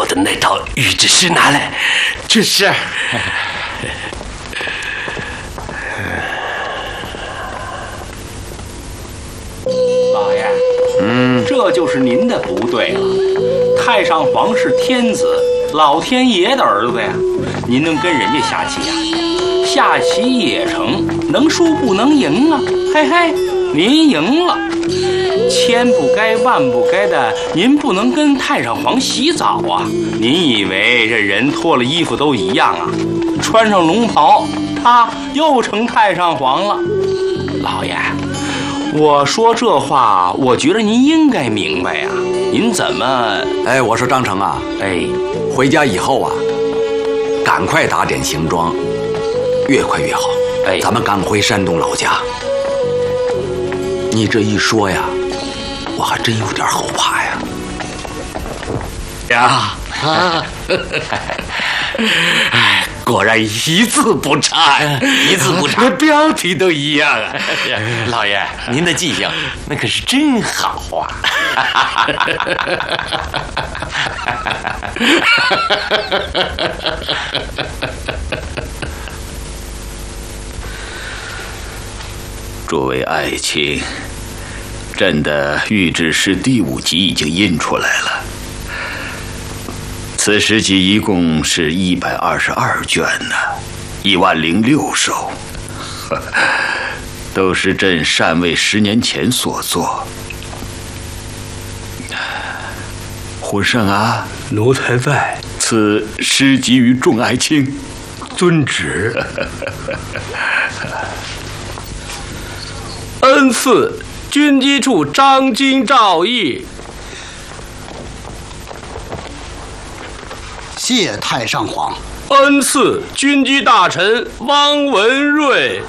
的那套御制诗拿来。 这是。 老爷，这就是您的不对了。太上皇是天子，老天爷的儿子呀，您能跟人家下棋呀？下棋也成，能输不能赢啊！嘿嘿，您赢了。千不该万不该的，您不能跟太上皇洗澡啊！您以为这人脱了衣服都一样啊？穿上龙袍，他又成太上皇了。老爷，我说这话，我觉得您应该明白呀。您怎么？ 哎，我说张成啊，回家以后啊，赶快打点行装，越快越好。咱们赶回山东老家。你这一说呀，我还真有点后怕呀。 果然一字不差呀， 一字不差， 标题都一样啊。 老爷，您的记性那可是真好啊！ 诸位爱卿，朕的御制诗第5集已经印出来了。此诗集一共是122卷呢，10006首，都是朕禅位10年前所作。皇上啊， 奴才在。 此诗集于众爱卿， 遵旨。恩赐军机处张京诏议。 谢太上皇。 恩赐军机大臣汪文瑞。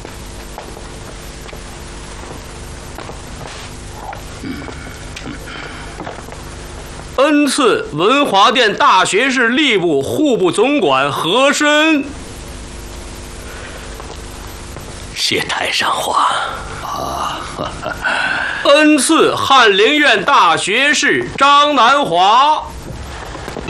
恩赐文华殿大学士吏部户部总管和珅。 谢太上皇。 恩赐翰林院大学士张南华。